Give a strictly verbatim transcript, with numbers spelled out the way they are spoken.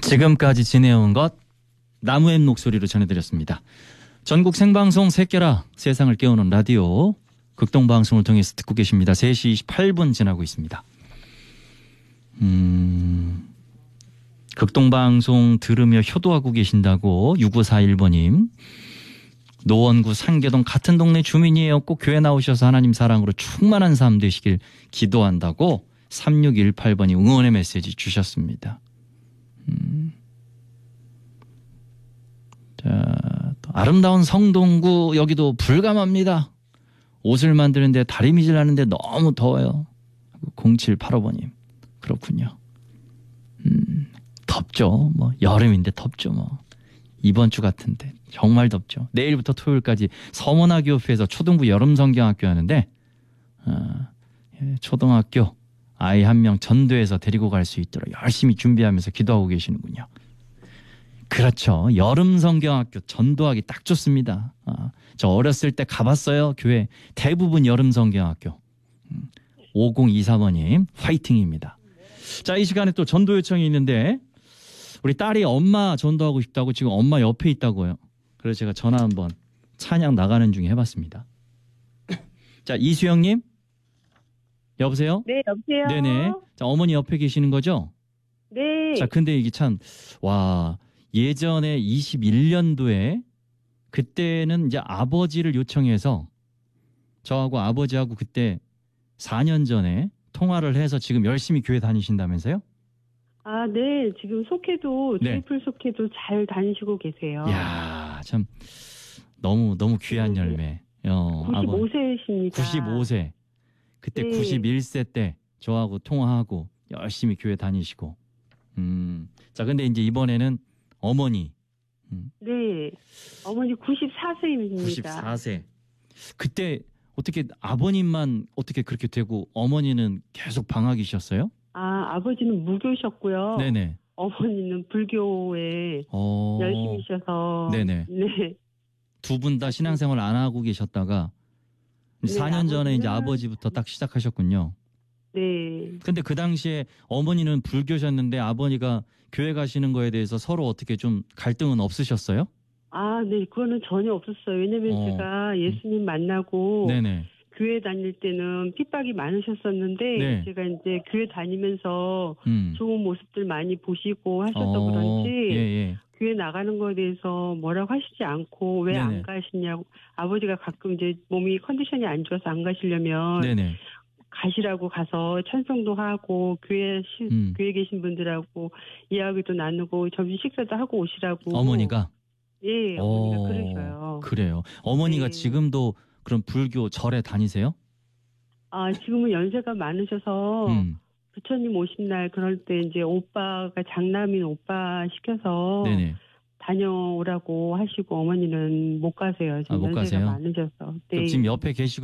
지금까지 지내온 것 나무의 목소리로 전해드렸습니다. 전국 생방송 새겨라 세상을 깨우는 라디오 극동방송을 통해서 듣고 계십니다. 세 시 이십팔 분 지나고 있습니다. 음, 극동방송 들으며 효도하고 계신다고 육오사일 번님. 노원구 상계동 같은 동네 주민이에요. 꼭 교회 나오셔서 하나님 사랑으로 충만한 삶 되시길 기도한다고 삼육일팔 번이 응원의 메시지 주셨습니다. 음. 자, 또 아름다운 성동구 여기도 불감합니다. 옷을 만드는데 다리미질 하는데 너무 더워요. 공칠팔오 번님. 그렇군요. 음, 덥죠. 뭐 여름인데 덥죠. 뭐 이번 주 같은데 정말 덥죠. 내일부터 토요일까지 서문화교회에서 초등부 여름성경학교 하는데 어, 초등학교 아이 한 명 전도해서 데리고 갈 수 있도록 열심히 준비하면서 기도하고 계시는군요. 그렇죠. 여름성경학교 전도하기 딱 좋습니다. 어, 저 어렸을 때 가봤어요. 교회 대부분 여름성경학교. 음, 오공이사 번님 화이팅입니다. 자, 이 시간에 또 전도 요청이 있는데 우리 딸이 엄마 전도하고 싶다고 지금 엄마 옆에 있다고요. 그래서 제가 전화 한번 찬양 나가는 중에 해봤습니다. 자, 이수영님. 여보세요? 네, 여보세요? 네네. 자, 어머니 옆에 계시는 거죠? 네. 자, 근데 이게 참, 와, 예전에 이십일 년도에 그때는 이제 아버지를 요청해서 저하고 아버지하고 그때 사 년 전에 통화를 해서 지금 열심히 교회 다니신다면서요? 아, 네. 지금 속회도, 네. 트리플 속회도 잘 다니시고 계세요. 이야, 참, 너무, 너무 귀한 네. 열매. 어, 구십오 세이십니다. 구십오 세. 그때 네. 구십일 세 때 저하고 통화하고 열심히 교회 다니시고. 음. 자, 근데 이제 이번에는 어머니. 음. 네. 어머니 구십사 세입니다. 구십사 세. 그때 어떻게 아버님만 어떻게 그렇게 되고 어머니는 계속 방학이셨어요? 아, 아버지는 무교셨고요. 네네. 어머니는 불교에 어... 열심히셔서. 네네. 네. 두 분 다 신앙생활 안 하고 계셨다가 네, 사 년 전에 이제 아버지는- 아버지부터 딱 시작하셨군요. 네. 근데 그 당시에 어머니는 불교셨는데 아버지가 교회 가시는 거에 대해서 서로 어떻게 좀 갈등은 없으셨어요? 아, 네. 그거는 전혀 없었어요. 왜냐면 어. 제가 예수님 만나고 네네. 교회 다닐 때는 핍박이 많으셨었는데 네. 제가 이제 교회 다니면서 음. 좋은 모습들 많이 보시고 하셔서 어, 그런지 예, 예. 교회 나가는 거에 대해서 뭐라고 하시지 않고 왜 네네. 안 가시냐고 아버지가 가끔 이제 몸이 컨디션이 안 좋아서 안 가시려면 네네. 가시라고 가서 찬송도 하고 교회 시, 음. 교회 계신 분들하고 이야기도 나누고 점심 식사도 하고 오시라고 어머니가? 예 어머니가 그러셔요. 그래요. 어머니가 네. 지금도 그럼 불교 절에 다니세요? 아 지금은 연세가 많으셔서 음. 부처님 오신 날 그럴 때 이제 오빠가 장남인 오빠 시켜서 네네. 다녀오라고 하시고 어머니는 못 가세요. 지금 아, 못 연세가 가세요? 많으셔서. 그럼 네. 지금 옆에 계시고